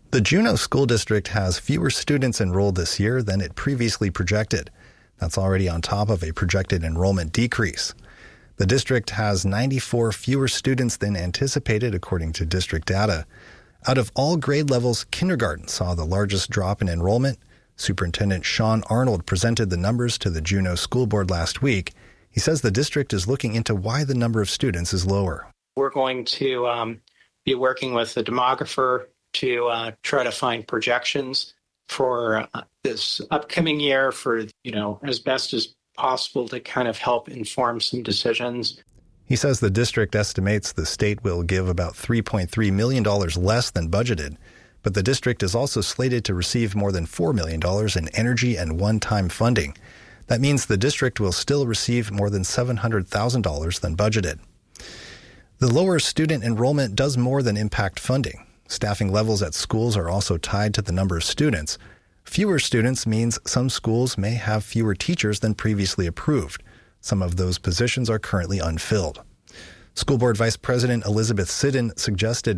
The Juneau School District has fewer students enrolled this year than it previously projected. That's already on top of a projected enrollment decrease. The district has 94 fewer students than anticipated, according to district data. Out of all grade levels, kindergarten saw the largest drop in enrollment. Superintendent Sean Arnold presented the numbers to the Juneau School Board last week. He says the district is looking into why the number of students is lower. We're going to be working with the demographer to try to find projections for this upcoming year for, as best as possible to kind of help inform some decisions. He says the district estimates the state will give about $3.3 million less than budgeted, but the district is also slated to receive more than $4 million in energy and one-time funding. That means the district will still receive more than $700,000 than budgeted. The lower student enrollment does more than impact funding. Staffing levels at schools are also tied to the number of students. Fewer students means some schools may have fewer teachers than previously approved. Some of those positions are currently unfilled. School Board Vice President Elizabeth Siddon suggested